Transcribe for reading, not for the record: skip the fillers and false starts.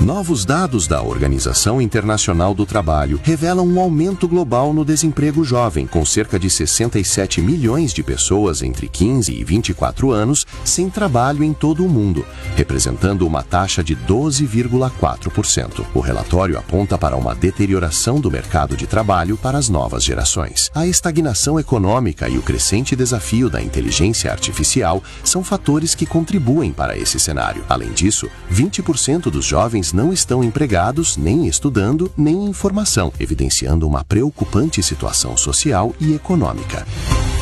Novos dados da Organização Internacional do Trabalho revelam um aumento global no desemprego jovem, com cerca de 67 milhões de pessoas entre 15 e 24 anos sem trabalho em todo o mundo, representando uma taxa de 12,4%. O relatório aponta para uma deterioração do mercado de trabalho para as novas gerações. A estagnação econômica e o crescente desafio da inteligência artificial são fatores que contribuem para esse cenário. Além disso, 20% dos jovens não estão empregados, nem estudando, nem em formação, evidenciando uma preocupante situação social e econômica.